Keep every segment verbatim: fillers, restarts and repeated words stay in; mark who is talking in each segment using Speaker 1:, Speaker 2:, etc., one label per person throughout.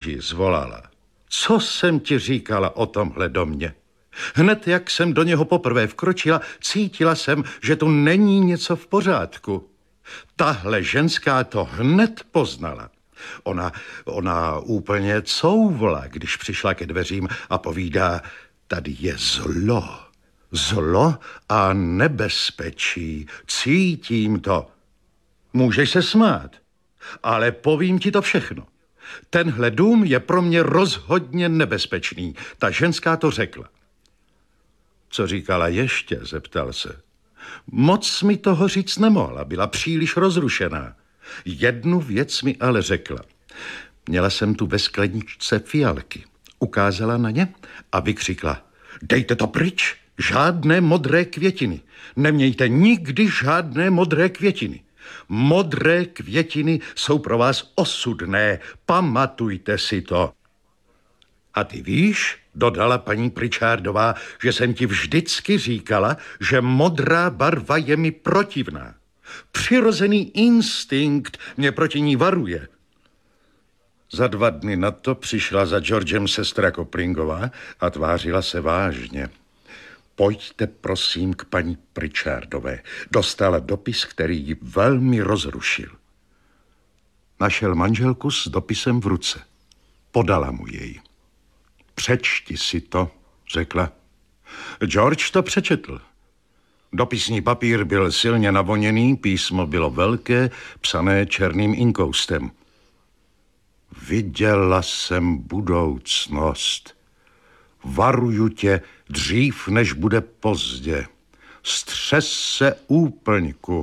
Speaker 1: Georgi, zvolala. Co jsem ti říkala o tomhle domě? Hned, jak jsem do něho poprvé vkročila, cítila jsem, že tu není něco v pořádku. Tahle ženská to hned poznala. Ona, ona úplně couvla, když přišla ke dveřím a povídá, tady je zlo. Zlo a nebezpečí. Cítím to. Můžeš se smát, ale povím ti to všechno. Tenhle dům je pro mě rozhodně nebezpečný. Ta ženská to řekla. Co říkala ještě, zeptal se. Moc mi toho říct nemohla, byla příliš rozrušená. Jednu věc mi ale řekla. Měla jsem tu ve skleničce fialky. Ukázala na ně a vykřikla. Dejte to pryč, žádné modré květiny. Nemějte nikdy žádné modré květiny. Modré květiny jsou pro vás osudné. Pamatujte si to. A ty víš, dodala paní Pritchardová, že jsem ti vždycky říkala, že modrá barva je mi protivná. Přirozený instinkt mě proti ní varuje. Za dva dny na to přišla za Georgem sestra Koplingová a tvářila se vážně. Pojďte prosím k paní Pritchardové. Dostala dopis, který ji velmi rozrušil. Našel manželku s dopisem v ruce. Podala mu jej. Přečti si to, řekla. George to přečetl. Dopisní papír byl silně navoněný, písmo bylo velké, psané černým inkoustem. Viděla jsem budoucnost. Varuju tě dřív, než bude pozdě. Střes se úplňku.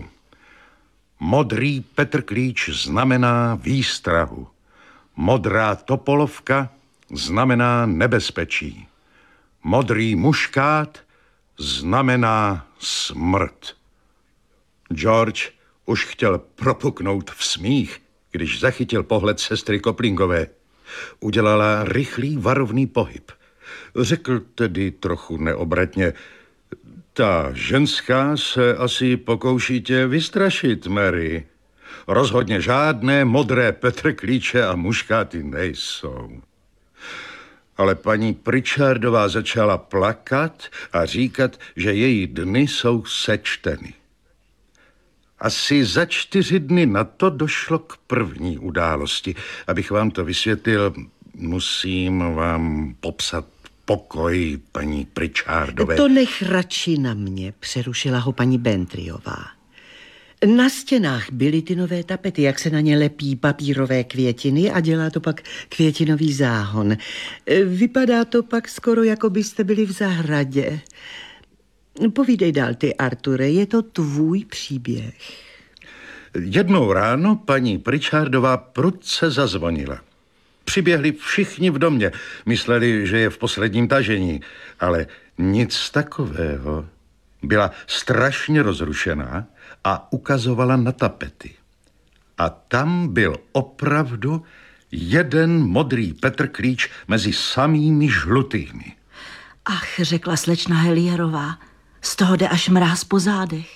Speaker 1: Modrý Petrklíč znamená výstrahu. Modrá topolovka znamená nebezpečí. Modrý muškát znamená smrt. George už chtěl propuknout v smích, když zachytil pohled sestry Koplingové. Udělala rychlý varovný pohyb. Řekl tedy trochu neobratně, ta ženská se asi pokouší tě vystrašit, Mary. Rozhodně žádné modré Petrklíče a muškáty nejsou. Ale paní Pritchardová začala plakat a říkat, že její dny jsou sečteny. Asi za čtyři dny na to došlo k první události. Abych vám to vysvětlil, musím vám popsat pokoj paní Pritchardové.
Speaker 2: To nech radši na mě, přerušila ho paní Bentryová. Na stěnách byly ty nové tapety, jak se na ně lepí papírové květiny a dělá to pak květinový záhon. Vypadá to pak skoro, jako byste byli v zahradě. Povídej dál ty, Arture, je to tvůj příběh.
Speaker 1: Jednou ráno paní Pritchardová prudce zazvonila. Přiběhli všichni v domě, mysleli, že je v posledním tažení, ale nic takového. Byla strašně rozrušená a ukazovala na tapety. A tam byl opravdu jeden modrý Petrklíč mezi samými žlutými.
Speaker 3: Ach, řekla slečna Helierová, z toho jde až mráz po zádech.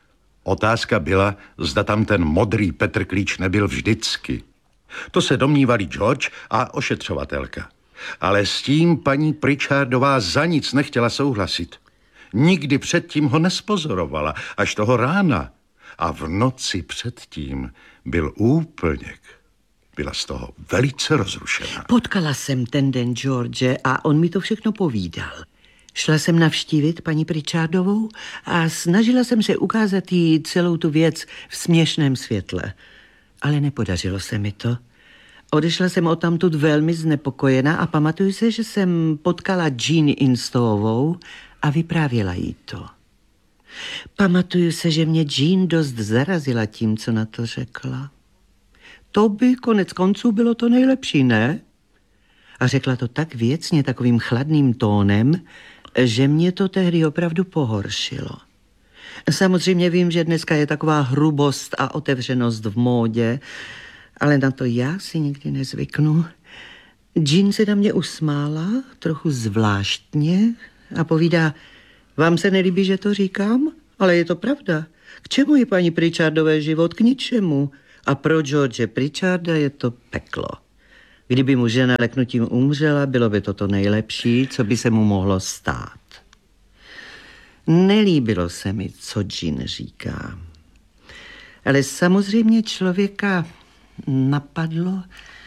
Speaker 1: Otázka byla, zda tam ten modrý Petrklíč nebyl vždycky. To se domnívali George a ošetřovatelka. Ale s tím paní Pritchardová za nic nechtěla souhlasit. Nikdy předtím ho nespozorovala, až toho rána. A v noci předtím byl úplněk. Byla z toho velice rozrušená.
Speaker 2: Potkala jsem ten den George a on mi to všechno povídal. Šla jsem navštívit paní Pritchardovou a snažila jsem se ukázat jí celou tu věc v směšném světle. Ale nepodařilo se mi to. Odešla jsem odtamtud velmi znepokojená a pamatuju se, že jsem potkala Jean Instovou a vyprávěla jí to. Pamatuju se, že mě Jean dost zarazila tím, co na to řekla. To by konec konců bylo to nejlepší, ne? A řekla to tak věcně, takovým chladným tónem, že mě to tehdy opravdu pohoršilo. Samozřejmě vím, že dneska je taková hrubost a otevřenost v módě, ale na to já si nikdy nezvyknu. Jean se na mě usmála, trochu zvláštně, a povídá, vám se nelíbí, že to říkám? Ale je to pravda. K čemu je paní Pritchardové život? K ničemu. A pro George Pritcharda je to peklo. Kdyby mu žena leknutím umřela, bylo by to to nejlepší, co by se mu mohlo stát. Nelíbilo se mi, co Jean říká. Ale samozřejmě člověka napadlo...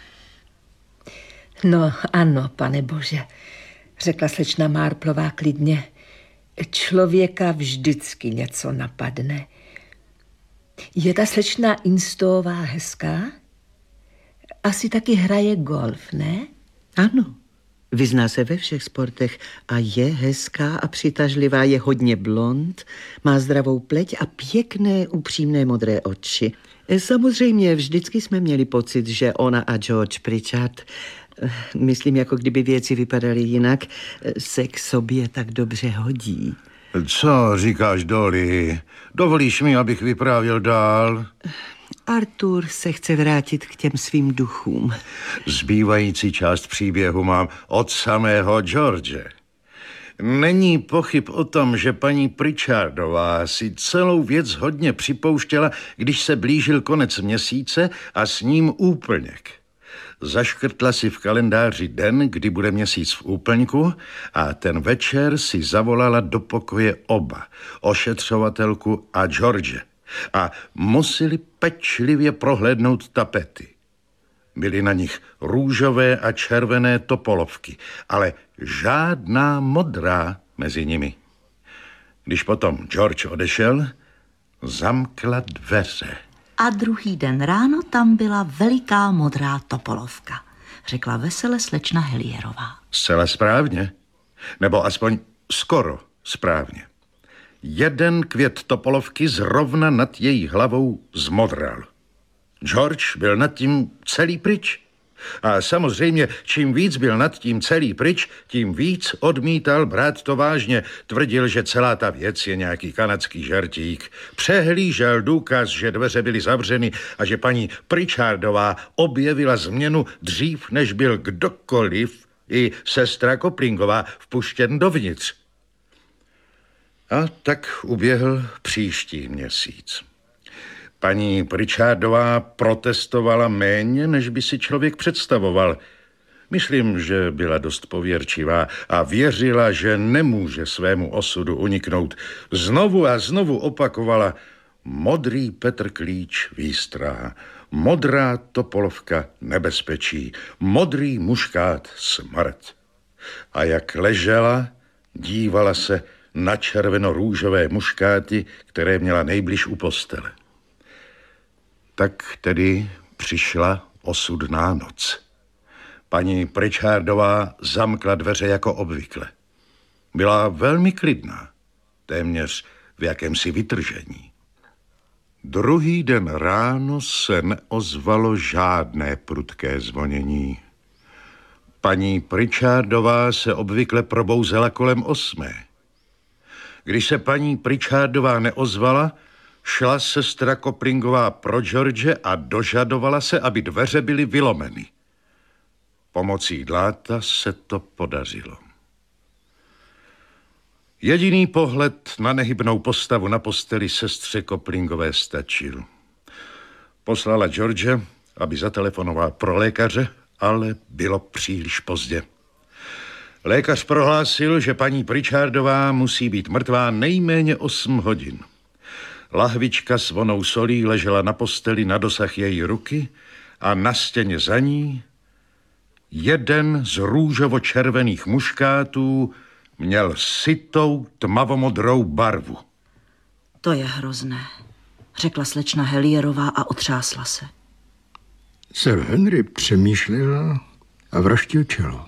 Speaker 4: No ano, pane bože, řekla slečna Marplová klidně. Člověka vždycky něco napadne. Je ta slečna Instová hezká? Asi taky hraje golf, ne?
Speaker 2: Ano, vyzná se ve všech sportech a je hezká a přitažlivá, je hodně blond, má zdravou pleť a pěkné, upřímné modré oči. Samozřejmě vždycky jsme měli pocit, že ona a George Pritchard, myslím, jako kdyby věci vypadaly jinak, se k sobě tak dobře hodí.
Speaker 1: Co říkáš, Dolly? Dovolíš mi, abych vyprávěl dál?
Speaker 2: Arthur se chce vrátit k těm svým duchům.
Speaker 1: Zbývající část příběhu mám od samého George. Není pochyb o tom, že paní Pritchardová si celou věc hodně připouštěla, když se blížil konec měsíce a s ním úplněk. Zaškrtla si v kalendáři den, kdy bude měsíc v úplňku, a ten večer si zavolala do pokoje oba, ošetřovatelku a George, a museli pečlivě prohlédnout tapety. Byly na nich růžové a červené topolovky, ale žádná modrá mezi nimi. Když potom George odešel, zamkla dveře.
Speaker 3: A druhý den ráno tam byla veliká modrá topolovka, řekla vesele slečna Helierová.
Speaker 1: Zcela správně, nebo aspoň skoro správně. Jeden květ topolovky zrovna nad její hlavou zmodral. George byl nad tím celý pryč. A samozřejmě, čím víc byl nad tím celý pryč, tím víc odmítal brát to vážně. Tvrdil, že celá ta věc je nějaký kanadský žertík. Přehlížel důkaz, že dveře byly zavřeny a že paní Pritchardová objevila změnu dřív, než byl kdokoliv, i sestra Koplingová, vpuštěn dovnitř. A tak uběhl příští měsíc. Paní Pritchardová protestovala méně, než by si člověk představoval. Myslím, že byla dost pověrčivá a věřila, že nemůže svému osudu uniknout. Znovu a znovu opakovala: modrý Petr Klíč výstrah, modrá topolovka nebezpečí, modrý muškát smrt. A jak ležela, dívala se na červeno-růžové muškáty, které měla nejbliž u postele. Tak tedy přišla osudná noc. Paní Pritchardová zamkla dveře jako obvykle. Byla velmi klidná, téměř v jakémsi vytržení. Druhý den ráno se neozvalo žádné prudké zvonění. Paní Pritchardová se obvykle probouzela kolem osmé. Když se paní Pritchardová neozvala, šla sestra Koplingová pro George a dožadovala se, aby dveře byly vylomeny. Pomocí dláta se to podařilo. Jediný pohled na nehybnou postavu na posteli sestře Koplingové stačil. Poslala George, aby zatelefonoval pro lékaře, ale bylo příliš pozdě. Lékař prohlásil, že paní Pritchardová musí být mrtvá nejméně osm hodin. Lahvička s vonou solí ležela na posteli na dosah její ruky a na stěně za ní jeden z růžovo-červených muškátů měl sytou tmavomodrou barvu.
Speaker 3: To je hrozné, řekla slečna Helierová a otřásla se.
Speaker 5: Sir Henry přemýšlel a vraštil čelo.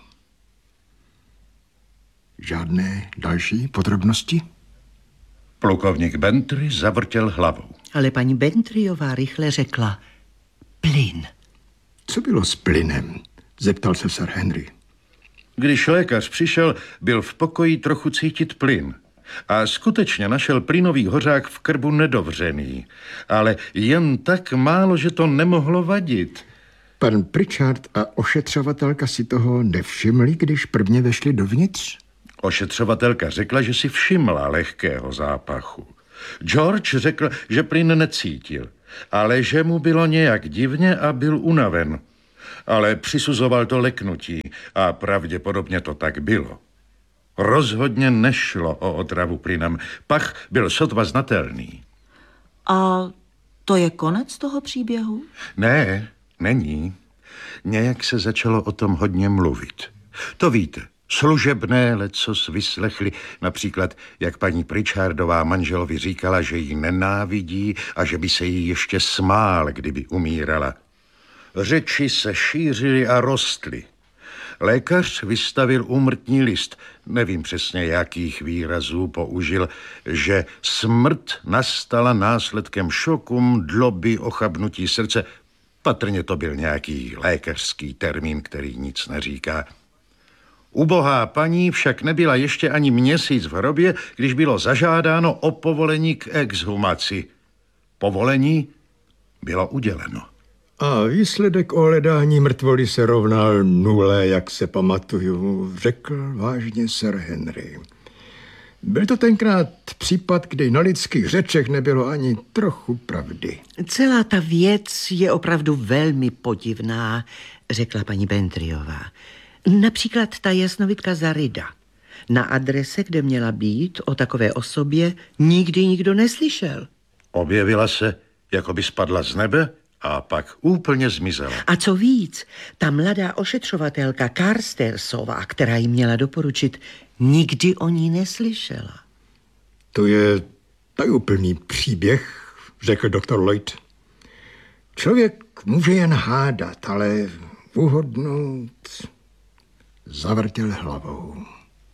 Speaker 5: Žádné další podrobnosti?
Speaker 1: Plukovník Bentry zavrtěl hlavou.
Speaker 2: Ale paní Bentryová rychle řekla: plyn.
Speaker 5: Co bylo s plynem? Zeptal se Sir Henry.
Speaker 1: Když lékař přišel, byl v pokoji trochu cítit plyn. A skutečně našel plynový hořák v krbu nedovřený. Ale jen tak málo, že to nemohlo vadit.
Speaker 5: Pan Pritchard a ošetřovatelka si toho nevšimli, když prvně vešli dovnitř?
Speaker 1: Ošetřovatelka řekla, že si všimla lehkého zápachu. George řekl, že plyn necítil, ale že mu bylo nějak divně a byl unaven. ale přisuzoval to leknutí a pravděpodobně to tak bylo. Rozhodně nešlo o otravu plynem, pach byl sotva znatelný.
Speaker 3: A to je konec toho příběhu?
Speaker 1: Ne, není. Nějak se začalo o tom hodně mluvit. To víte, služebné lecos vyslechli, například, jak paní Pritchardová manželovi říkala, že ji nenávidí a že by se jí ještě smál, kdyby umírala. Řeči se šířily a rostly. Lékař vystavil úmrtní list, nevím přesně, jakých výrazů použil, že smrt nastala následkem šoku, mdloby, ochabnutí srdce. Patrně to byl nějaký lékařský termín, který nic neříká. Ubohá paní však nebyla ještě ani měsíc v hrobě, když bylo zažádáno o povolení k exhumaci. Povolení bylo uděleno.
Speaker 5: A výsledek ohledání mrtvoly se rovnal nule, jak se pamatuju, řekl vážně Sir Henry. Byl to tenkrát případ, kdy na lidských řečech nebylo ani trochu pravdy.
Speaker 2: Celá ta věc je opravdu velmi podivná, řekla paní Bentryová. Například ta jasnovidka Zarida. Na adrese, kde měla být, o takové osobě nikdy nikdo neslyšel.
Speaker 1: Objevila se, jako by spadla z nebe a pak úplně zmizela.
Speaker 2: A co víc, ta mladá ošetřovatelka Carstersová, která jí měla doporučit, nikdy o ní neslyšela.
Speaker 5: To je tajuplný příběh, řekl doktor Lloyd. Člověk může jen hádat, ale uhodnout... Zavrtěl hlavou.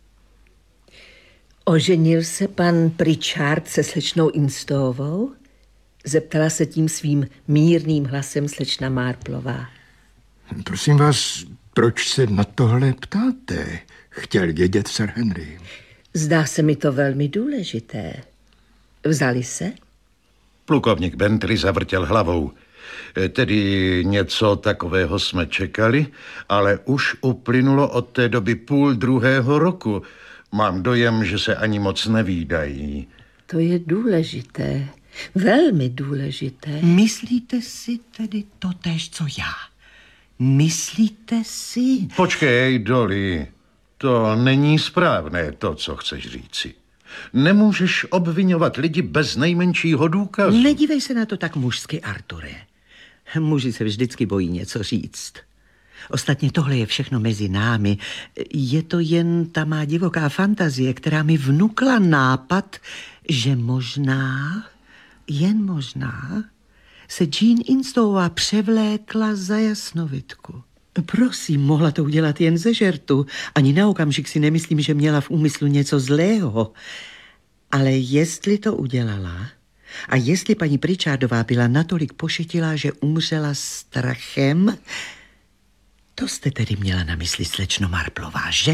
Speaker 4: Oženil se pan Pritchard se slečnou Instovou? Zeptala se tím svým mírným hlasem slečna Marplová.
Speaker 5: Prosím vás, proč se na tohle ptáte? Chtěl vědět Sir Henry.
Speaker 4: Zdá se mi to velmi důležité. Vzali se?
Speaker 1: Plukovník Bentry zavrtěl hlavou. Tedy něco takového jsme čekali, ale už uplynulo od té doby půl druhého roku. Mám dojem, že se ani moc nevídají.
Speaker 4: To je důležité, velmi důležité.
Speaker 2: Myslíte si tedy totéž, co já? Myslíte si?
Speaker 1: Počkej, Dolly, to není správné, to, co chceš říci. Nemůžeš obvinovat lidi bez nejmenšího důkazu.
Speaker 2: Nedívej se na to tak mužsky, Arture. Muži se vždycky bojí něco říct. Ostatně tohle je všechno mezi námi. Je to jen ta má divoká fantazie, která mi vnukla nápad, že možná, jen možná, se Jean Instová převlékla za jasnovidku. Prosím, mohla to udělat jen ze žertu. Ani na okamžik si nemyslím, že měla v úmyslu něco zlého. Ale jestli to udělala a jestli paní Pritchardová byla natolik pošetilá, že umřela strachem, to jste tedy měla na mysli, slečno Marplová, že?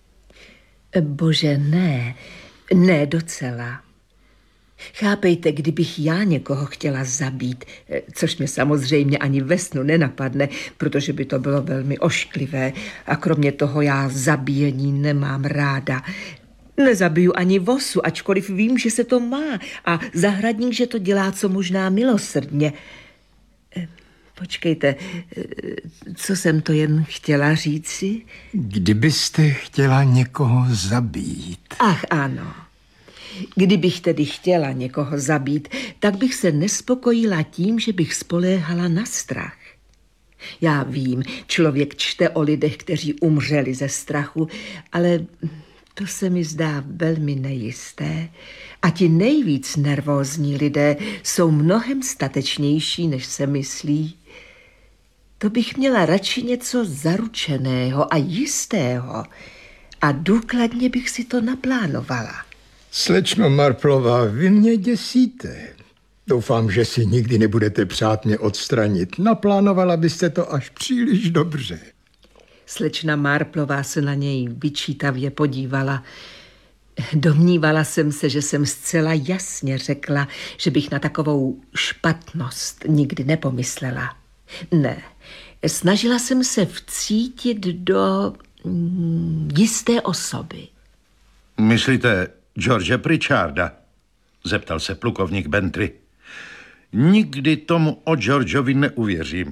Speaker 4: Bože, ne, ne docela. Chápejte, kdybych já někoho chtěla zabít, což mě samozřejmě ani ve snu nenapadne, protože by to bylo velmi ošklivé a kromě toho já zabíjení nemám ráda. Nezabiju ani vosu, ačkoliv vím, že se to má a zahradník, že to dělá co možná milosrdně. Počkejte, co jsem to jen chtěla říci?
Speaker 5: Kdybyste chtěla někoho zabít.
Speaker 4: Ach, ano. Kdybych tedy chtěla někoho zabít, tak bych se nespokojila tím, že bych spoléhala na strach. Já vím, člověk čte o lidech, kteří umřeli ze strachu, ale to se mi zdá velmi nejisté. A ti nejvíc nervózní lidé jsou mnohem statečnější, než se myslí. To bych měla radši něco zaručeného a jistého a důkladně bych si to naplánovala.
Speaker 5: Slečno Marplová, vy mě děsíte. Doufám, že si nikdy nebudete přát mě odstranit. Naplánovala byste to až příliš dobře.
Speaker 4: Slečna Marplová se na něj vyčítavě podívala. Domnívala jsem se, že jsem zcela jasně řekla, že bych na takovou špatnost nikdy nepomyslela. Ne, snažila jsem se vcítit do mm, jisté osoby.
Speaker 1: Myslíte George Pritcharda? Zeptal se plukovník Bentry. Nikdy tomu o Georgeovi neuvěřím.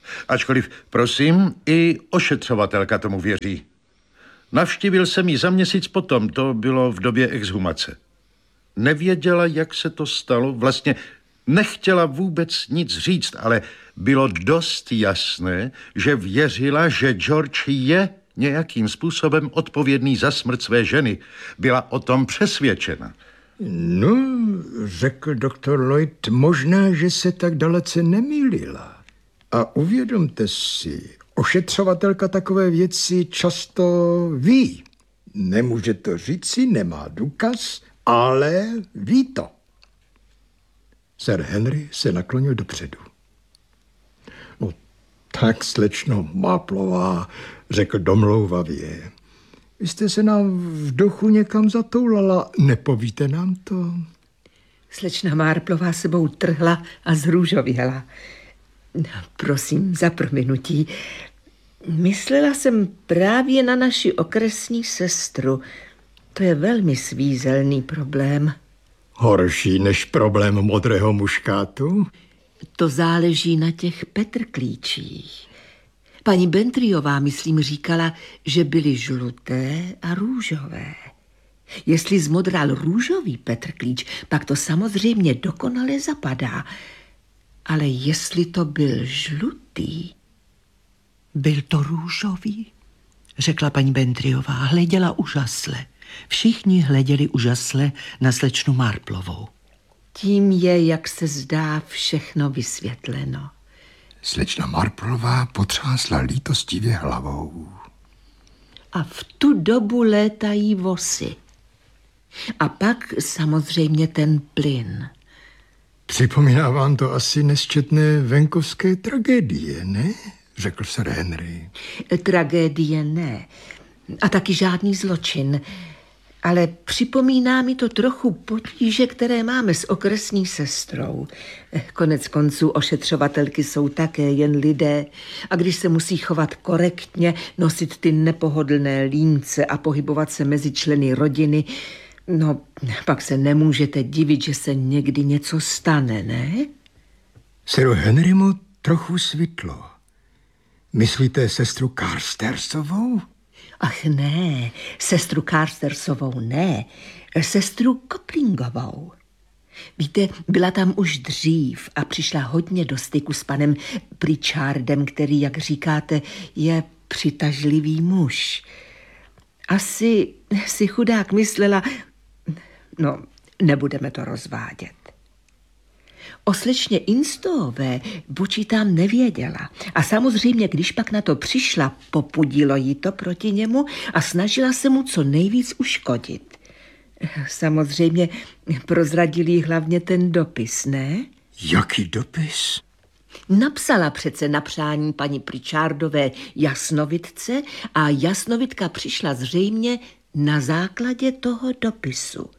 Speaker 1: Ačkoliv, prosím, i ošetřovatelka tomu věří. Navštívil jsem ji za měsíc potom, to bylo v době exhumace. Nevěděla, jak se to stalo, vlastně nechtěla vůbec nic říct, ale bylo dost jasné, že věřila, že George je nějakým způsobem odpovědný za smrt své ženy. Byla o tom přesvědčena.
Speaker 5: No, řekl doktor Lloyd, možná, že se tak dalece nemýlila. A uvědomte si, ošetřovatelka takové věci často ví. Nemůže to říci, nemá důkaz, ale ví to. Sir Henry se naklonil dopředu. No tak, slečno Marplová, řekl domlouvavě. Vy jste se nám v duchu někam zatoulala, nepovíte nám to?
Speaker 4: Slečna Marplová sebou trhla a zrůžověla. Prosím za prominutí. Myslela jsem právě na naši okresní sestru. To je velmi svízelný problém.
Speaker 5: Horší než problém modrého muškátu?
Speaker 4: To záleží na těch petrklíčích. Paní Bentriová, myslím, říkala, že byly žluté a růžové. Jestli zmodral růžový petrklíč, pak to samozřejmě dokonale zapadá. Ale jestli to byl žlutý...
Speaker 2: Byl to růžový, řekla paní Bentriová. Hleděla úžasle. Všichni hleděli úžasle na slečnu Marplovou.
Speaker 4: Tím je, jak se zdá, všechno vysvětleno.
Speaker 5: Slečna Marplová potřásla lítostivě hlavou.
Speaker 4: A v tu dobu létají vosy. A pak samozřejmě ten plyn.
Speaker 5: Připomíná vám to asi nesčetné venkovské tragédie, ne? Řekl Sir Henry.
Speaker 4: Tragédie ne. A taky žádný zločin. Ale připomíná mi to trochu potíže, které máme s okresní sestrou. Konec konců ošetřovatelky jsou také jen lidé a když se musí chovat korektně, nosit ty nepohodlné límce a pohybovat se mezi členy rodiny, no pak se nemůžete divit, že se někdy něco stane, ne?
Speaker 5: Siru Henrymu trochu svitlo. Myslíte sestru Carstersovou?
Speaker 4: Ach ne, sestru Carstersovou ne, sestru Koplingovou. Víte, byla tam už dřív a přišla hodně do styku s panem Pritchardem, který, jak říkáte, je přitažlivý muž. Asi si chudák myslela, no, nebudeme to rozvádět. O slečně Instoové Bučí tam nevěděla. A samozřejmě, když pak na to přišla, popudilo jí to proti němu a snažila se mu co nejvíc uškodit. Samozřejmě prozradil jí hlavně ten dopis, ne?
Speaker 5: Jaký dopis?
Speaker 4: Napsala přece na přání paní Pritchardové jasnovitce a jasnovitka přišla zřejmě na základě toho dopisu.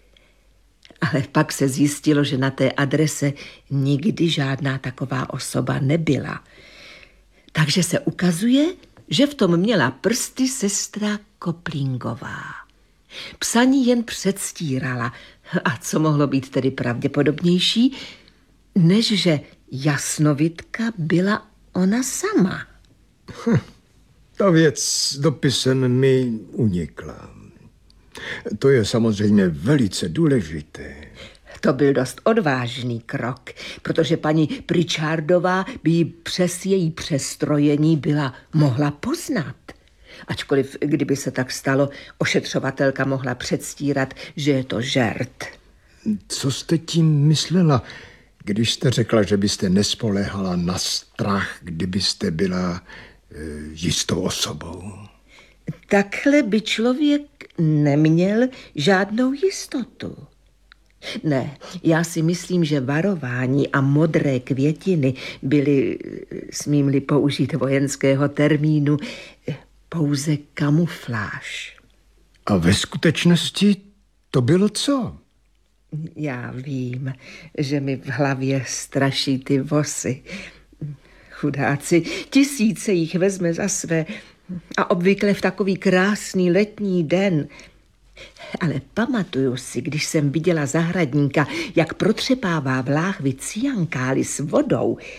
Speaker 4: Ale pak se zjistilo, že na té adrese nikdy žádná taková osoba nebyla. Takže se ukazuje, že v tom měla prsty sestra Koplingová. Psaní jen předstírala. A co mohlo být tedy pravděpodobnější, než že jasnovitka byla ona sama.
Speaker 5: Hm, ta věc s dopisem mi unikla. To je samozřejmě velice důležité.
Speaker 4: To byl dost odvážný krok, protože paní Pritchardová by ji přes její přestrojení byla mohla poznat. Ačkoliv, kdyby se tak stalo, ošetřovatelka mohla předstírat, že je to žert.
Speaker 5: Co jste tím myslela, když jste řekla, že byste nespoléhala na strach, kdybyste byla e, jistou osobou?
Speaker 4: Takhle by člověk neměl žádnou jistotu. Ne, já si myslím, že varování a modré květiny byly, smím-li použít vojenského termínu, pouze kamufláž.
Speaker 5: A ve skutečnosti to bylo co?
Speaker 4: Já vím, že mi v hlavě straší ty vosy. Chudáci, tisíce jich vezme za své a obvykle v takový krásný letní den. Ale pamatuju si, když jsem viděla zahradníka, jak protřepává v láhvi cyankály s vodou,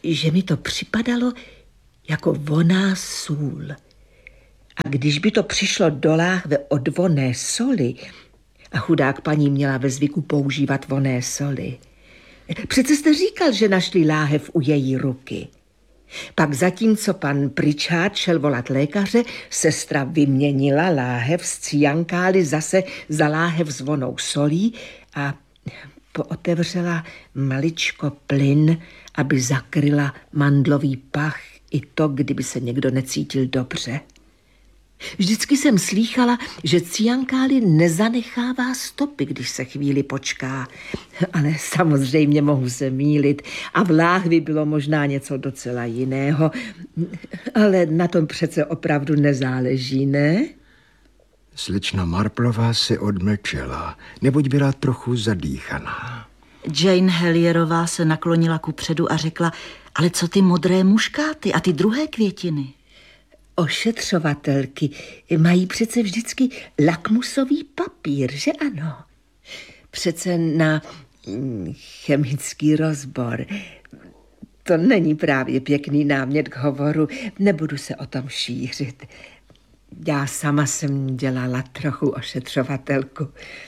Speaker 4: že mi to připadalo jako vonná sůl. A když by to přišlo do láhve od vonné soli, a chudák paní měla ve zvyku používat vonné soli. Přece jste říkal, že našli láhev u její ruky. Pak zatímco pan Pritchard šel volat lékaře, sestra vyměnila láhev z cyankály zase za láhev s vonnou solí a pootevřela maličko plyn, aby zakryla mandlový pach i to, kdyby se někdo necítil dobře. Vždycky jsem slýchala, že cyankály nezanechává stopy, když se chvíli počká. Ale samozřejmě mohu se mýlit a v láhvi bylo možná něco docela jiného. Ale na tom přece opravdu nezáleží, ne?
Speaker 5: Slečna Marplová se odmlčela, neboť byla trochu zadýchaná.
Speaker 3: Jane Hellierová se naklonila kupředu a řekla, ale co ty modré muškáty a ty druhé květiny?
Speaker 4: Ošetřovatelky mají přece vždycky lakmusový papír, že ano? Přece na chemický rozbor. To není právě pěkný námět k hovoru, nebudu se o tom šířit. Já sama jsem dělala trochu ošetřovatelku.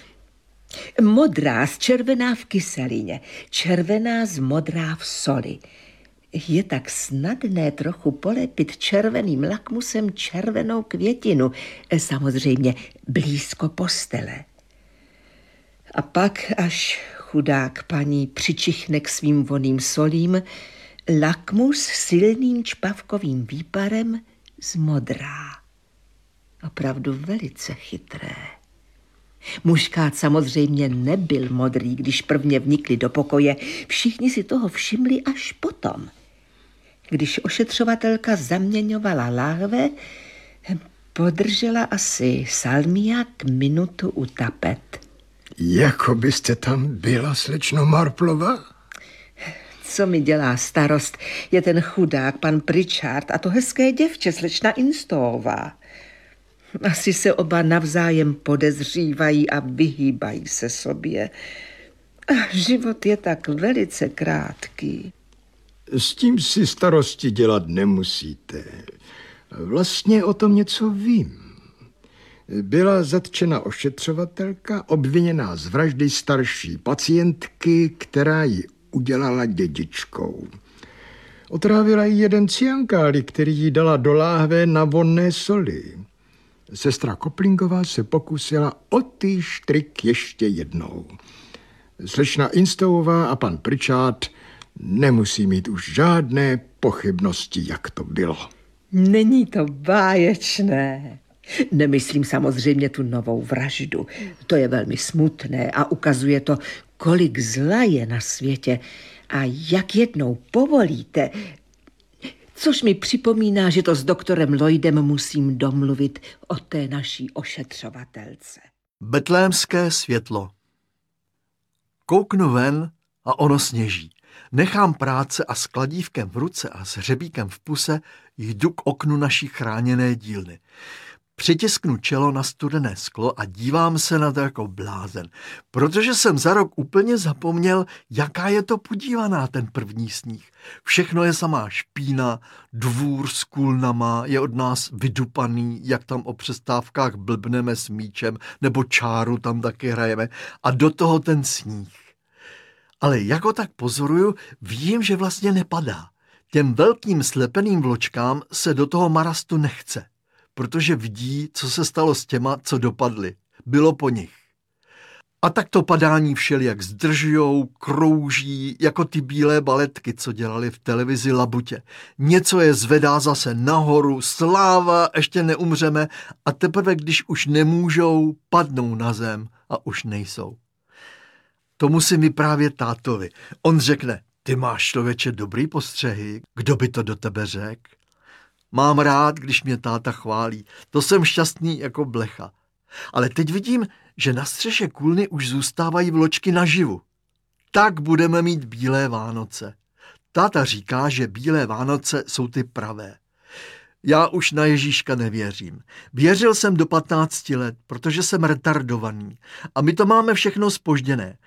Speaker 4: Modrá z červená v kyselině, červená z modrá v soli. Je tak snadné trochu polepit červeným lakmusem červenou květinu, samozřejmě blízko postele. A pak, až chudák paní přičichne k svým vonným solím, lakmus silným čpavkovým výparem zmodrá. Opravdu velice chytré. Muškát samozřejmě nebyl modrý, když prvně vnikli do pokoje. Všichni si toho všimli až potom. Když ošetřovatelka zaměňovala láhve, podržela asi salmiak minutu u tapet.
Speaker 5: Jako byste tam byla, slečno Marplová?
Speaker 4: Co mi dělá starost, je ten chudák pan Pritchard a to hezké děvče, slečna Instová. Asi se oba navzájem podezřívají a vyhýbají se sobě. A život je tak velice krátký.
Speaker 5: S tím si starosti dělat nemusíte. Vlastně o tom něco vím. Byla zatčena ošetřovatelka, obviněná z vraždy starší pacientky, která ji udělala dědičkou. Otrávila jí jeden cyankály, který jí dala do láhve na vonné soli. Sestra Koplingová se pokusila o týž trik ještě jednou. Slečna Instová a pan Pritchard nemusí mít už žádné pochybnosti, jak to bylo.
Speaker 4: Není to báječné. Nemyslím samozřejmě tu novou vraždu. To je velmi smutné a ukazuje to, kolik zla je na světě a jak jednou povolíte. Což mi připomíná, že to s doktorem Lloydem musím domluvit o té naší ošetřovatelce.
Speaker 6: Betlémské světlo. Kouknu ven a ono sněží. Nechám práce a s kladívkem v ruce a s hřebíkem v puse jdu k oknu naší chráněné dílny. Přitisknu čelo na studené sklo a dívám se na to jako blázen, protože jsem za rok úplně zapomněl, jaká je to podívaná ten první sníh. Všechno je samá špína, dvůr s kůlnama je od nás vydupaný, jak tam o přestávkách blbneme s míčem, nebo čáru tam taky hrajeme a do toho ten sníh. Ale jako tak pozoruju, vím, že vlastně nepadá. Těm velkým slepeným vločkám se do toho marastu nechce, protože vidí, co se stalo s těma, co dopadli. Bylo po nich. A tak to padání všelijak zdržujou, krouží, jako ty bílé baletky, co dělali v televizi Labutě. Něco je zvedá zase nahoru, sláva, ještě neumřeme a teprve, když už nemůžou, padnou na zem a už nejsou. To musím vyprávět tátovi. On řekne, ty máš, člověče, dobrý postřehy, kdo by to do tebe řekl? Mám rád, když mě táta chválí, to jsem šťastný jako blecha. Ale teď vidím, že na střeše kůlny už zůstávají vločky naživu. Tak budeme mít bílé Vánoce. Táta říká, že bílé Vánoce jsou ty pravé. Já už na Ježíška nevěřím. Věřil jsem do patnácti let, protože jsem retardovaný. A my to máme všechno zpožděné.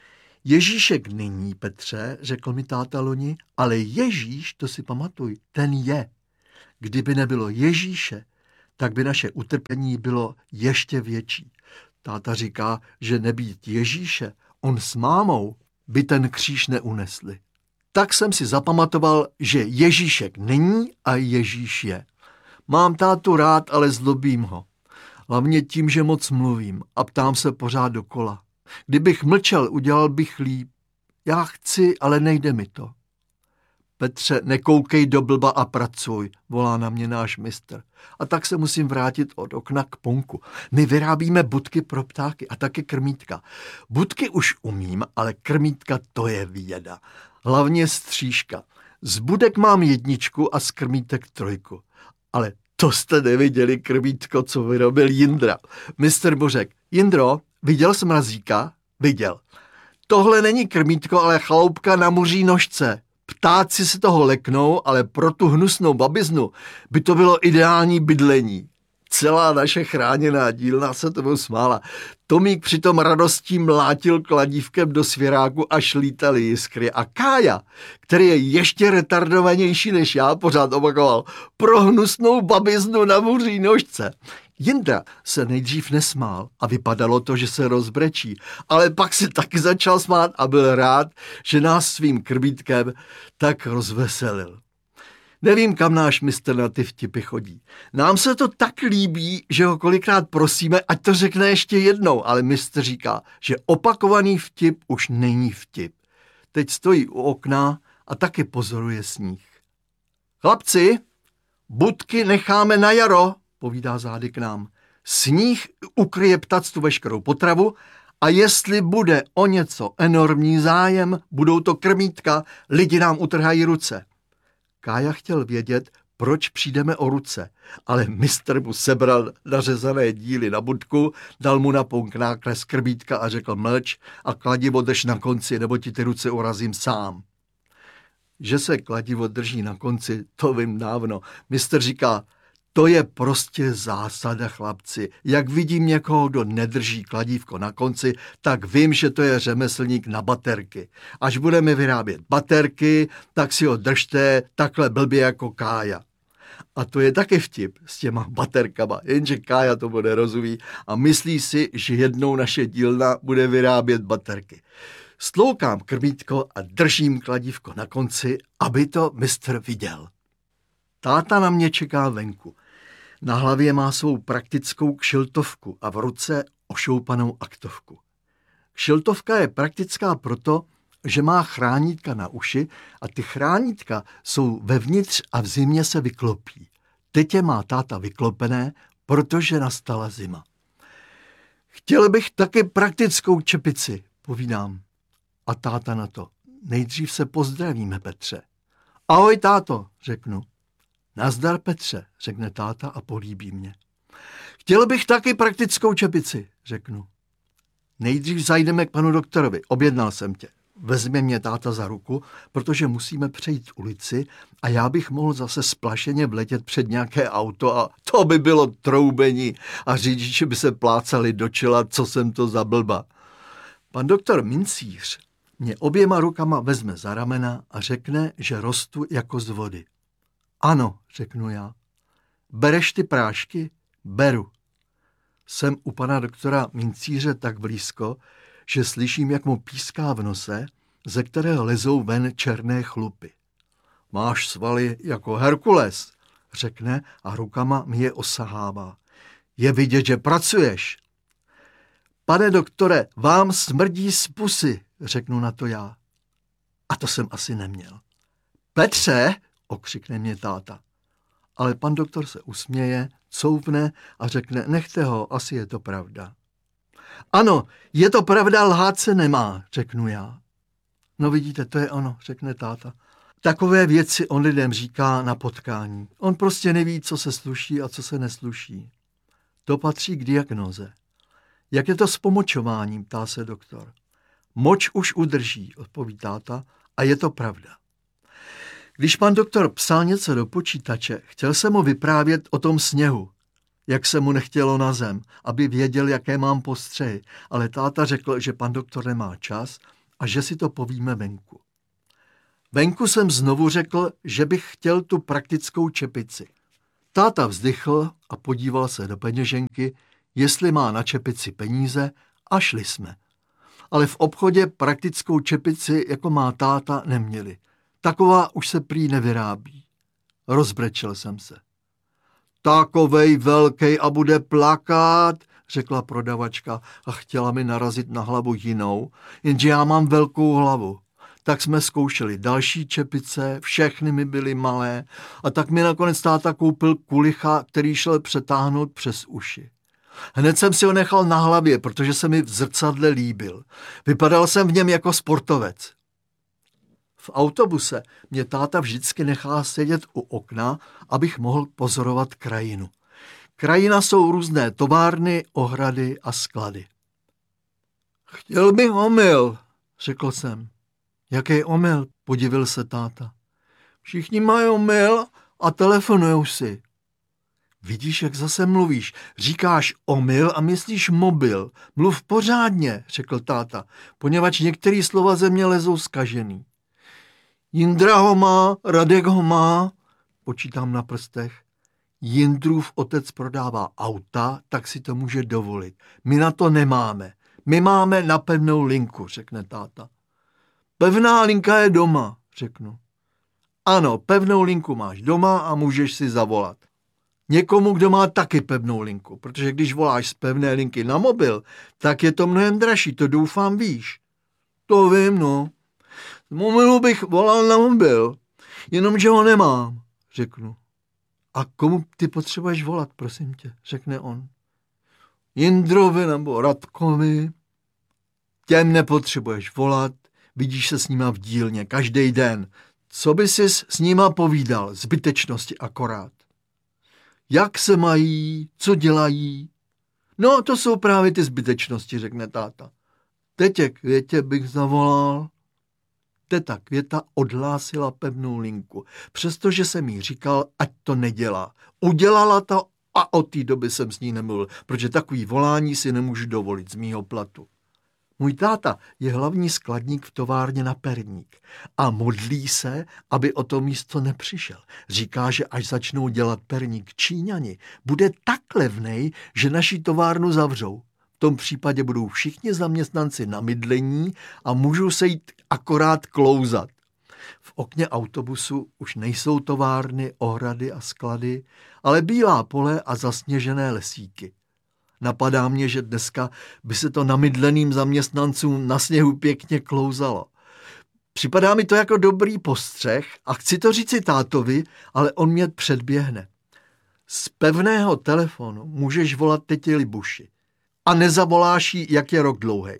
Speaker 6: Ježíšek není, Petře, řekl mi táta loni, ale Ježíš, to si pamatuj, ten je. Kdyby nebylo Ježíše, tak by naše utrpení bylo ještě větší. Táta říká, že nebýt Ježíše, on s mámou by ten kříž neunesli. Tak jsem si zapamatoval, že Ježíšek není a Ježíš je. Mám tátu rád, ale zlobím ho. Hlavně tím, že moc mluvím a ptám se pořád dokola. Kdybych mlčel, udělal bych líp. Já chci, ale nejde mi to. Petře, nekoukej do blba a pracuj, volá na mě náš mistr. A tak se musím vrátit od okna k Ponku. My vyrábíme budky pro ptáky a taky krmítka. Budky už umím, ale krmítka to je věda. Hlavně střížka. Z budek mám jedničku a z krmítek trojku. Ale to jste neviděli krmítko, co vyrobil Jindra. Mistr Bořek, Jindro, viděl jsi mrazíka? Viděl. Tohle není krmítko, ale chaloupka na muří nožce. Ptáci si toho leknou, ale pro tu hnusnou babiznu by to bylo ideální bydlení. Celá naše chráněná dílna se tomu smála. Tomík přitom radostí mlátil kladívkem do svěráku, až lítaly jiskry. A Kája, který je ještě retardovanější než já, pořád opakoval pro hnusnou babiznu na muří nožce. Jindra se nejdřív nesmál a vypadalo to, že se rozbrečí, ale pak si taky začal smát a byl rád, že nás svým krmítkem tak rozveselil. Nevím, kam náš mistr na ty vtipy chodí. Nám se to tak líbí, že ho kolikrát prosíme, ať to řekne ještě jednou, ale mistr říká, že opakovaný vtip už není vtip. Teď stojí u okna a taky pozoruje sníh. Chlapci, budky necháme na jaro, povídá zády k nám. Sníh ukryje ptactvu veškerou potravu a jestli bude o něco enormní zájem, budou to krmítka, lidi nám utrhají ruce. Kája chtěl vědět, proč přijdeme o ruce, ale mistr mu sebral nařezané díly na budku, dal mu na Ponk nákres krmítka a řekl mlč a kladivo drž na konci, nebo ti ty ruce urazím sám. Že se kladivo drží na konci, to vím dávno. Mistr říká, to je prostě zásada, chlapci. Jak vidím někoho, kdo nedrží kladívko na konci, tak vím, že to je řemeslník na baterky. Až budeme vyrábět baterky, tak si ho držte takhle blbě jako Kája. A to je taky vtip s těma baterkama, jenže Kája tomu nerozumí a myslí si, že jednou naše dílna bude vyrábět baterky. Stloukám krmítko a držím kladívko na konci, aby to mistr viděl. Táta na mě čeká venku. Na hlavě má svou praktickou kšiltovku a v ruce ošoupanou aktovku. Kšiltovka je praktická proto, že má chránítka na uši a ty chránítka jsou vevnitř a v zimě se vyklopí. Teď je má táta vyklopené, protože nastala zima. Chtěl bych taky praktickou čepici, povídám. A táta na to. Nejdřív se pozdravíme, Petře. Ahoj, táto, řeknu. Nazdar, Petře, řekne táta a políbí mě. Chtěl bych taky praktickou čepici, řeknu. Nejdřív zajdeme k panu doktorovi, objednal jsem tě. Vezme mě táta za ruku, protože musíme přejít ulici a já bych mohl zase splašeně vletět před nějaké auto a to by bylo troubení a řidiči by se plácali do čela, co jsem to za blba. Pan doktor Mincíř mě oběma rukama vezme za ramena a řekne, že rostu jako z vody. Ano, řeknu já. Bereš ty prášky? Beru. Jsem u pana doktora Mincíře tak blízko, že slyším, jak mu píská v nose, ze kterého lezou ven černé chlupy. Máš svaly jako Herkules, řekne a rukama mi je osahává. Je vidět, že pracuješ. Pane doktore, vám smrdí z pusy, řeknu na to já. A to jsem asi neměl. Petře, okřikne mě táta. Ale pan doktor se usměje, couvne a řekne, nechte ho, asi je to pravda. Ano, je to pravda, lhát se nemá, řeknu já. No vidíte, to je ono, řekne táta. Takové věci on lidem říká na potkání. On prostě neví, co se sluší a co se nesluší. To patří k diagnoze. Jak je to s pomočováním, ptá se doktor. Moč už udrží, odpoví táta, a je to pravda. Když pan doktor psal něco do počítače, chtěl jsem mu vyprávět o tom sněhu, jak se mu nechtělo na zem, aby věděl, jaké mám postřehy, ale táta řekl, že pan doktor nemá čas a že si to povíme venku. Venku jsem znovu řekl, že bych chtěl tu praktickou čepici. Táta vzdychl a podíval se do peněženky, jestli má na čepici peníze, a šli jsme. Ale v obchodě praktickou čepici, jako má táta, neměli. Taková už se prý nevyrábí. Rozbrečel jsem se. Takovej velkej a bude plakat, řekla prodavačka a chtěla mi narazit na hlavu jinou, jenže já mám velkou hlavu. Tak jsme zkoušeli další čepice, všechny mi byly malé a tak mi nakonec táta koupil kulicha, který šel přetáhnout přes uši. Hned jsem si ho nechal na hlavě, protože se mi v zrcadle líbil. Vypadal jsem v něm jako sportovec. V autobuse mě táta vždycky nechá sedět u okna, abych mohl pozorovat krajinu. Krajina jsou různé továrny, ohrady a sklady. Chtěl bych omyl, řekl jsem. Jaký omyl, podivil se táta. Všichni mají omyl a telefonujou si. Vidíš, jak zase mluvíš. Říkáš omyl a myslíš mobil. Mluv pořádně, řekl táta, poněvadž některé slova ze mě lezou zkažený. Jindra ho má, Radek ho má, počítám na prstech. Jindrův otec prodává auta, tak si to může dovolit. My na to nemáme. My máme na pevnou linku, řekne táta. Pevná linka je doma, řeknu. Ano, pevnou linku máš doma a můžeš si zavolat. Někomu, kdo má taky pevnou linku, protože když voláš z pevné linky na mobil, tak je to mnohem dražší, to doufám víš. To vím, no. Z mobilu bych volal na mobil, jenomže ho nemám, řeknu. A komu ty potřebuješ volat, prosím tě, řekne on. Jindrovi nebo Radkovi. Těm nepotřebuješ volat, vidíš se s nima v dílně každý den. Co by sis s nima povídal, zbytečnosti akorát. Jak se mají, co dělají? No, to jsou právě ty zbytečnosti, řekne táta. Tetě Květě bych zavolal. Teta Květa odhlásila pevnou linku, přestože jsem jí říkal, ať to nedělá. Udělala to a od té doby jsem s ní nemluvil, protože takový volání si nemůžu dovolit z mýho platu. Můj táta je hlavní skladník v továrně na perník a modlí se, aby o to místo nepřišel. Říká, že až začnou dělat perník Číňani, bude tak levnej, že naši továrnu zavřou. V tom případě budou všichni zaměstnanci na mydlení a můžou se jít akorát klouzat. V okně autobusu už nejsou továrny, ohrady a sklady, ale bílá pole a zasněžené lesíky. Napadá mě, že dneska by se to namydleným zaměstnancům na sněhu pěkně klouzalo. Připadá mi to jako dobrý postřeh a chci to říci tátovi, ale on mě předběhne. Z pevného telefonu můžeš volat tetě Libuši a nezavoláš jí, jak je rok dlouhej.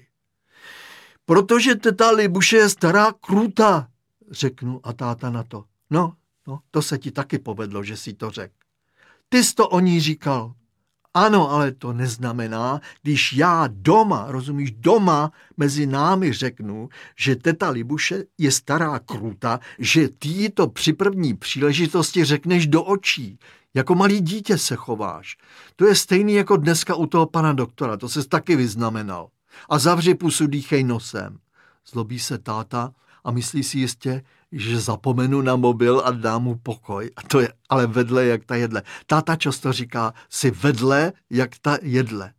Speaker 6: Protože teta Libuše je stará kruta, řeknu a táta na to. No, no, to se ti taky povedlo, že jsi to řekl. Ty jsi to o ní říkal. Ano, ale to neznamená, když já doma, rozumíš, doma mezi námi řeknu, že teta Libuše je stará kruta, že ty jí to při první příležitosti řekneš do očí. Jako malý dítě se chováš. To je stejný jako dneska u toho pana doktora, to ses taky vyznamenal. A zavři pusu, dýchej nosem. Zlobí se táta a myslí si jistě, že zapomenu na mobil a dám mu pokoj. A to je ale vedle jak ta jedle. Táta často říká, si vedle jak ta jedle.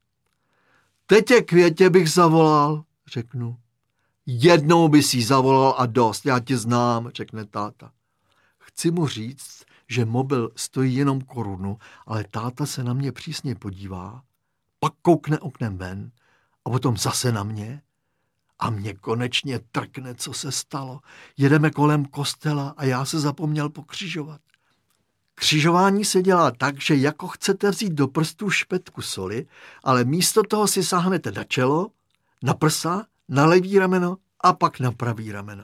Speaker 6: Tetě Květě bych zavolal, řeknu. Jednou bys jí zavolal a dost, já tě znám, řekne táta. Chci mu říct, že mobil stojí jenom korunu, ale táta se na mě přísně podívá, pak koukne oknem ven a potom zase na mě a mě konečně trkne, co se stalo. Jedeme kolem kostela a já se zapomněl pokřižovat. Křižování se dělá tak, že jako chcete vzít do prstů špetku soli, ale místo toho si sáhnete na čelo, na prsa, na levý rameno a pak na pravý rameno.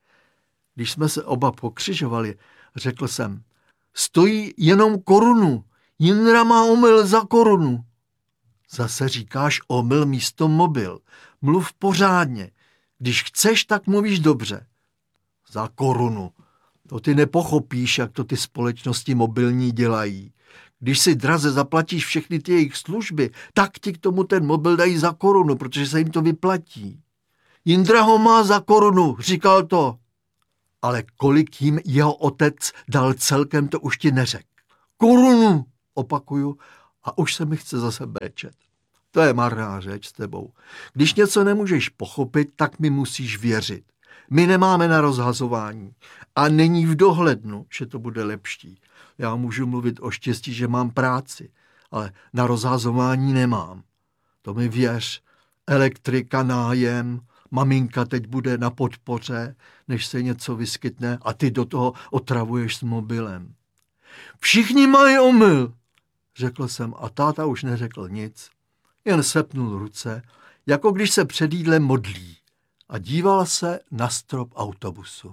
Speaker 6: Když jsme se oba pokřižovali, řekl jsem, stojí jenom korunu, Jindra má omyl za korunu. Zase říkáš omyl místo mobil. Mluv pořádně. Když chceš, tak mluvíš dobře. Za korunu. To ty nepochopíš, jak to ty společnosti mobilní dělají. Když si draze zaplatíš všechny ty jejich služby, tak ti k tomu ten mobil dají za korunu, protože se jim to vyplatí. Jindra ho má za korunu, říkal to. Ale kolik jim jeho otec dal celkem, to už ti neřek. Korunu, opakuju, a už se mi chce zase brečet. To je marná řeč s tebou. Když něco nemůžeš pochopit, tak mi musíš věřit. My nemáme na rozhazování a není v dohlednu, že to bude lepší. Já můžu mluvit o štěstí, že mám práci, ale na rozhazování nemám. To mi věř. Elektrika, nájem, maminka teď bude na podpoře, než se něco vyskytne a ty do toho otravuješ s mobilem. Všichni mají omyl, řekl jsem a táta už neřekl nic. Jen sepnul ruce, jako když se před jídlem modlí a díval se na strop autobusu.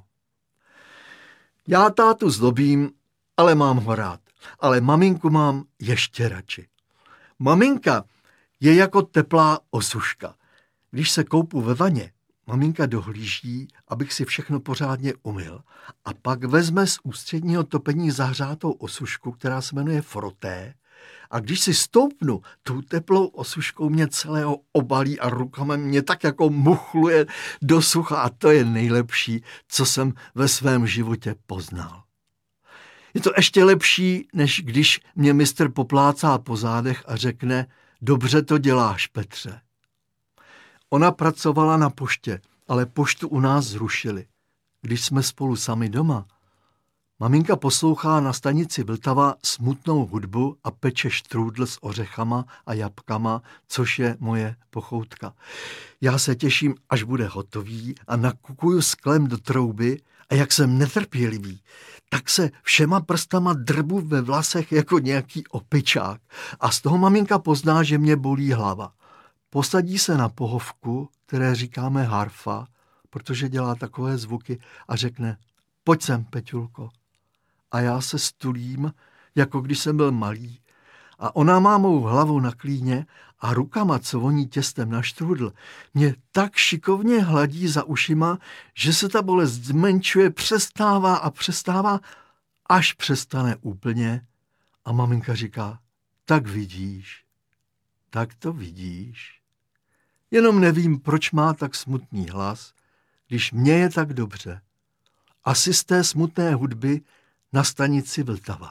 Speaker 6: Já tátu zlobím, ale mám ho rád. Ale maminku mám ještě radši. Maminka je jako teplá osuška. Když se koupu ve vaně, maminka dohlíží, abych si všechno pořádně umyl a pak vezme z ústředního topení zahřátou osušku, která se jmenuje froté, a když si stoupnu, tou teplou osuškou mě celého obalí a rukama mě tak jako muchluje do sucha a to je nejlepší, co jsem ve svém životě poznal. Je to ještě lepší, než když mě mistr poplácá po zádech a řekne, dobře to děláš, Petře. Ona pracovala na poště, ale poštu u nás zrušili. Když jsme spolu sami doma, maminka poslouchá na stanici Vltava smutnou hudbu a peče štrůdl s ořechama a jabkama, což je moje pochoutka. Já se těším, až bude hotový a nakukuju sklem do trouby a jak jsem netrpělivý, tak se všema prstama drbu ve vlasech jako nějaký opičák a z toho maminka pozná, že mě bolí hlava. Posadí se na pohovku, které říkáme harfa, protože dělá takové zvuky a řekne, pojď sem, Peťulko. A já se stulím, jako když jsem byl malý. A ona má mou hlavu na klíně a rukama, co voní těstem na štrůdl, mě tak šikovně hladí za ušima, že se ta bolest zmenšuje, přestává a přestává, až přestane úplně. A maminka říká, tak vidíš, tak to vidíš. Jenom nevím, proč má tak smutný hlas, když mě je tak dobře. Asi z té smutné hudby na stanici Vltava.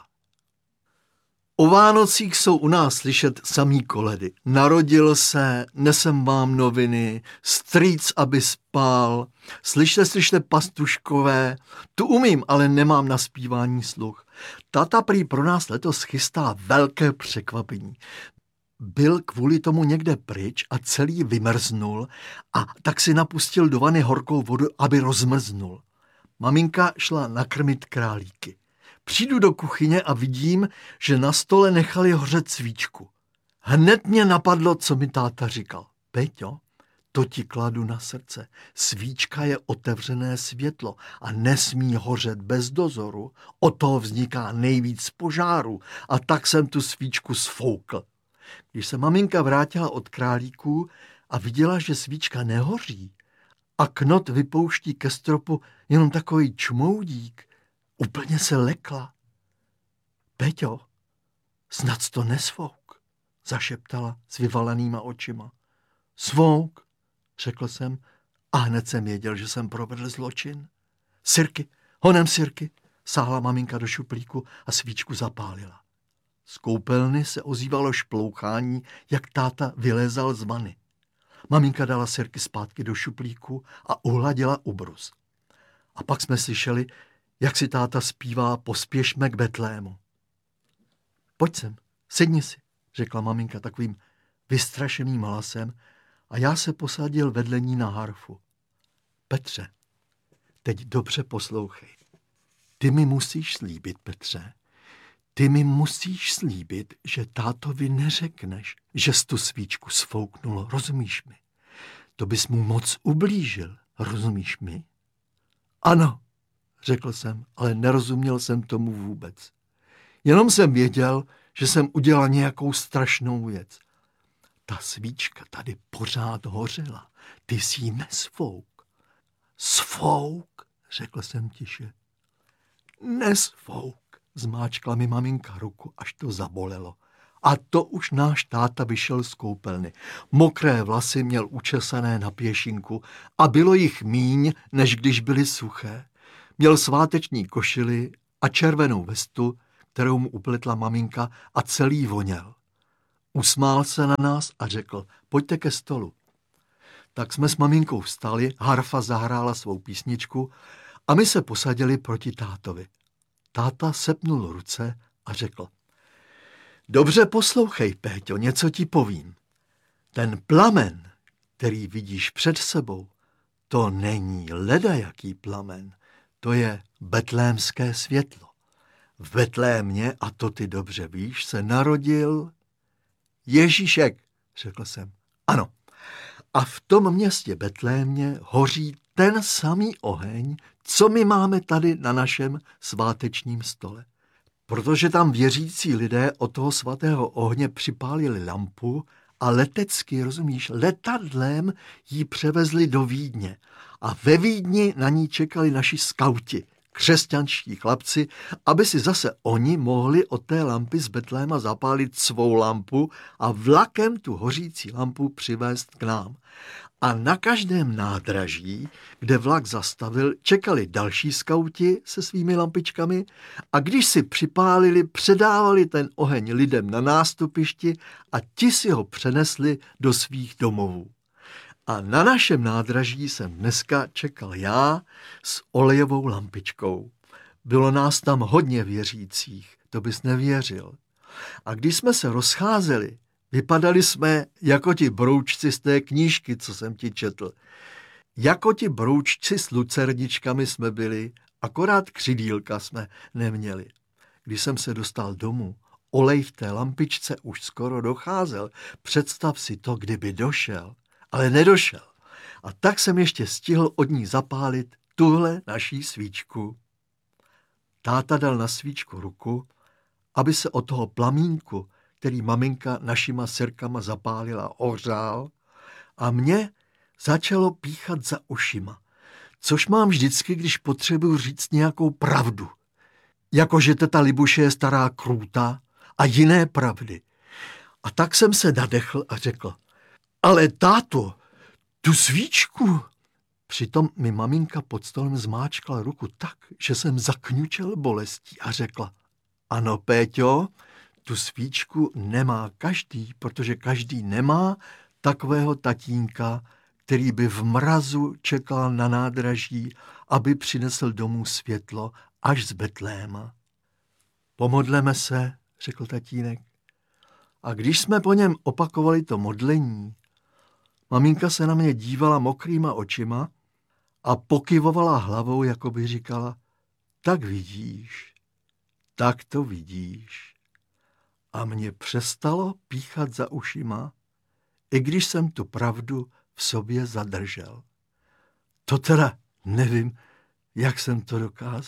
Speaker 6: O Vánocích jsou u nás slyšet samý koledy. Narodil se, nesem vám noviny, strýc, aby spál, slyšte, slyšte pastuškové, tu umím, ale nemám na zpívání sluch. Tata prý pro nás letos chystá velké překvapení. Byl kvůli tomu někde pryč a celý vymrznul a tak si napustil do vany horkou vodu, aby rozmrznul. Maminka šla nakrmit králíky. Přijdu do kuchyně a vidím, že na stole nechali hořet svíčku. Hned mě napadlo, co mi táta říkal. Peťo, to ti kladu na srdce. Svíčka je otevřené světlo a nesmí hořet bez dozoru. Od toho vzniká nejvíc požáru a tak jsem tu svíčku sfoukl. Když se maminka vrátila od králíků a viděla, že svíčka nehoří a knot vypouští ke stropu jenom takový čmoudík, úplně se lekla. Peťo, snad to nesvouk, zašeptala s vyvalenýma očima. Svouk, řekl jsem a hned jsem věděl, že jsem provedl zločin. Sirky, honem sirky, sáhla maminka do šuplíku a svíčku zapálila. Z koupelny se ozývalo šplouchání, jak táta vylézal z vany. Maminka dala sirky zpátky do šuplíku a uhladila ubrus. A pak jsme slyšeli, jak si táta zpívá Pospěšme k Betlému. Pojď sem, sedni si, řekla maminka takovým vystrašeným hlasem a já se posadil vedle ní na harfu. Petře, teď dobře poslouchej. Ty mi musíš slíbit, Petře, ty mi musíš slíbit, že tátovi neřekneš, že jsi tu svíčku sfouknul, rozumíš mi? To bys mu moc ublížil, rozumíš mi? Ano, řekl jsem, ale nerozuměl jsem tomu vůbec. Jenom jsem věděl, že jsem udělal nějakou strašnou věc. Ta svíčka tady pořád hořela, ty jsi ji nesfouk. Sfouk, řekl jsem tiše. Nesfouk, zmáčkla mi maminka ruku, až to zabolelo. A to už náš táta vyšel z koupelny. Mokré vlasy měl učesané na pěšinku a bylo jich míň, než když byly suché. Měl sváteční košili a červenou vestu, kterou mu upletla maminka, a celý voněl. Usmál se na nás a řekl, pojďte ke stolu. Tak jsme s maminkou vstali, harfa zahrála svou písničku a my se posadili proti tátovi. Táta sepnul ruce a řekl, dobře poslouchej, Péťo, něco ti povím. Ten plamen, který vidíš před sebou, to není ledajaký plamen, to je betlémské světlo. V Betlémě, a to ty dobře víš, se narodil Ježíšek, řekl jsem. Ano. A v tom městě Betlémě hoří ten samý oheň, co my máme tady na našem svátečním stole. Protože tam věřící lidé od toho svatého ohně připálili lampu a letecky, rozumíš, letadlem ji převezli do Vídně. A ve Vídni na ní čekali naši skauti, křesťanští chlapci, aby si zase oni mohli od té lampy z Betléma zapálit svou lampu a vlakem tu hořící lampu přivést k nám. A na každém nádraží, kde vlak zastavil, čekali další skauti se svými lampičkami a když si připálili, předávali ten oheň lidem na nástupišti a ti si ho přenesli do svých domovů. A na našem nádraží jsem dneska čekal já s olejovou lampičkou. Bylo nás tam hodně věřících, to bys nevěřil. A když jsme se rozcházeli, vypadali jsme jako ti broučci z té knížky, co jsem ti četl. Jako ti broučci s lucerničkami jsme byli, akorát křidílka jsme neměli. Když jsem se dostal domů, olej v té lampičce už skoro docházel. Představ si to, kdyby došel. Ale nedošel. A tak jsem ještě stihl od ní zapálit tuhle naší svíčku. Táta dal na svíčku ruku, aby se od toho plamínku, který maminka našima sirkama zapálila, ohřál a mě začalo píchat za ušima, což mám vždycky, když potřebuji říct nějakou pravdu. Jakože teta Libuše je stará krůta a jiné pravdy. A tak jsem se nadechl a řekl, ale táto, tu svíčku. Přitom mi maminka pod stolem zmáčkla ruku tak, že jsem zakňučel bolestí a řekla, ano, Péťo, tu svíčku nemá každý, protože každý nemá takového tatínka, který by v mrazu čekal na nádraží, aby přinesl domů světlo až z Betléma. Pomodleme se, řekl tatínek. A když jsme po něm opakovali to modlení, maminka se na mě dívala mokrýma očima a pokyvovala hlavou, jako by říkala, tak vidíš, tak to vidíš. A mě přestalo píchat za ušima, i když jsem tu pravdu v sobě zadržel. To teda nevím, jak jsem to dokázal.